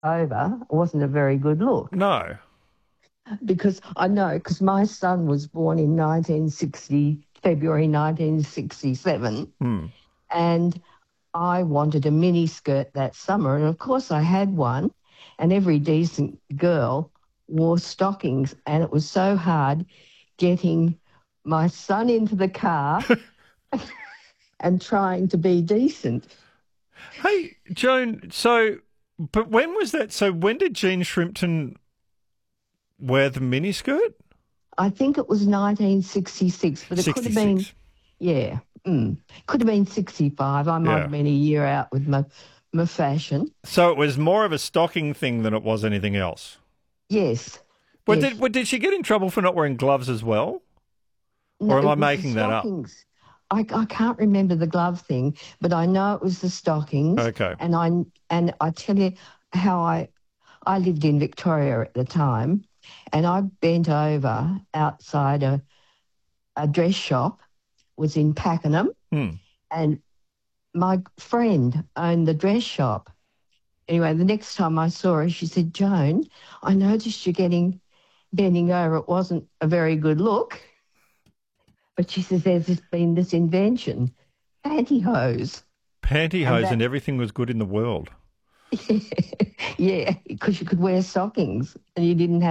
over wasn't a very good look. No. Because I know, because my son was born in 1960, February 1967, Hmm. and I wanted a mini skirt that summer. And of course, I had one, and every decent girl wore stockings, and it was so hard getting my son into the car and trying to be decent. Hey, Joan, but when was that? So when did Jean Shrimpton wear the miniskirt? I think it was 1966, but it could have been, 66. yeah, could have been 65. I might Yeah. have been a year out with my fashion. So it was more of a stocking thing than it was anything else. Yes, Well, yes. did she get in trouble for not wearing gloves as well? No, Or am I it was the making that up? stockings. I can't remember the glove thing, but I know it was the stockings. Okay. And I tell you how I lived in Victoria at the time, and I bent over outside a dress shop, was in Pakenham, Hmm. and my friend owned the dress shop. Anyway, the next time I saw her, she said, "Joan, I noticed you're bending over. It wasn't a very good look." But she says been this invention, pantyhose. And Pantyhose that, and everything was good in the world. yeah, because you could wear stockings and you didn't have